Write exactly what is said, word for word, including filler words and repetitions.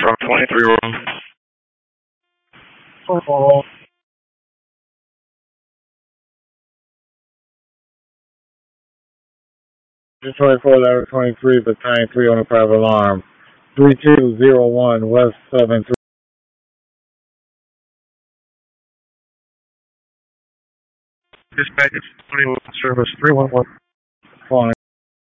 from twenty-three room. Oh. twenty-four eleven twenty-three, battalion three on a private alarm. three two zero one West seven three. Dispatch twenty-one service three one one.